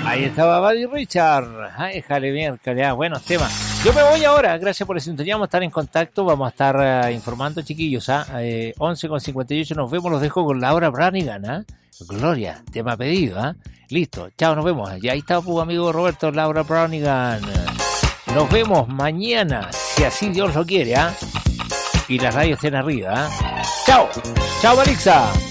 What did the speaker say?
Ahí estaba Buddy Richard. Ay, jale miércoles, buenos temas. Yo me voy ahora, gracias por la sintonía, vamos a estar en contacto, vamos a estar informando, chiquillos, 11:58, nos vemos, los dejo con Laura Branigan, Gloria, tema pedido, listo, chao, nos vemos. Y ahí está, pues, amigo Roberto, Laura Branigan. Nos vemos mañana, si así Dios lo quiere, y las radios estén arriba, Chao, chao, Marixa.